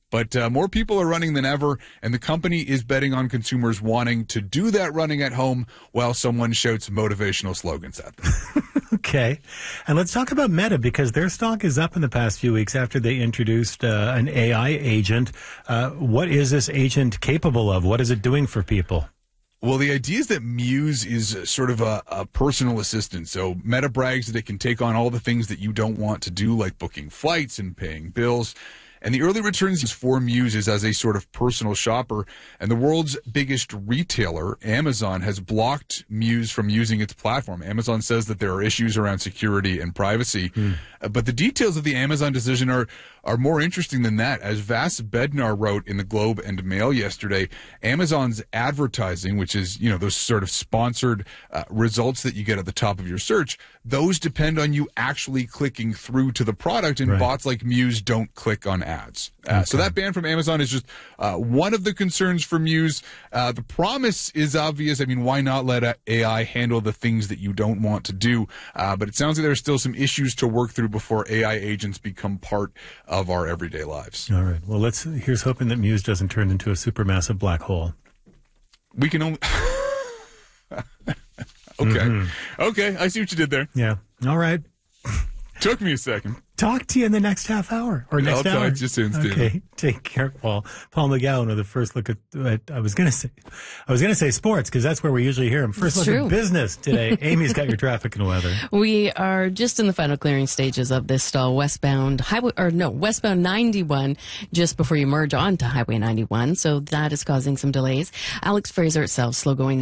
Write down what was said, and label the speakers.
Speaker 1: But more people are running than ever, and the company is betting on consumers wanting to do that running at home while someone shouts motivational slogans at them.
Speaker 2: Okay. And let's talk about Meta, because their stock is up in the past few weeks after they introduced an AI agent. What is this agent capable of? What is it doing for people?
Speaker 1: Well, the idea is that Muse is sort of a personal assistant. So Meta brags that it can take on all the things that you don't want to do, like booking flights and paying bills. And the early returns for Muse is as a sort of personal shopper. And the world's biggest retailer, Amazon, has blocked Muse from using its platform. Amazon says that there are issues around security and privacy. But the details of the Amazon decision are more interesting than that. As Vas Bednar wrote in the Globe and Mail yesterday, Amazon's advertising, which is, those sort of sponsored results that you get at the top of your search, those depend on you actually clicking through to the product, and bots like Muse don't click on ads. So that ban from Amazon is just one of the concerns for Muse. The promise is obvious. I mean, why not let AI handle the things that you don't want to do? But it sounds like there's still some issues to work through before AI agents become part of our everyday lives.
Speaker 2: All right. Well, here's hoping that Muse doesn't turn into a supermassive black hole.
Speaker 1: We can only... Okay. Okay, I see what you did there.
Speaker 2: Yeah. All right.
Speaker 1: Took me a second.
Speaker 2: Talk to you in the next half hour or next hour.
Speaker 1: I'll talk to you soon, Steve.
Speaker 2: Okay. Take care, Paul. Paul McGowan with the first look at I was going to say sports, because that's where we usually hear him. First look at business today. Amy's got your traffic and weather.
Speaker 3: We are just in the final clearing stages of this stall westbound 91, just before you merge onto Highway 91. So that is causing some delays. Alex Fraser itself slow going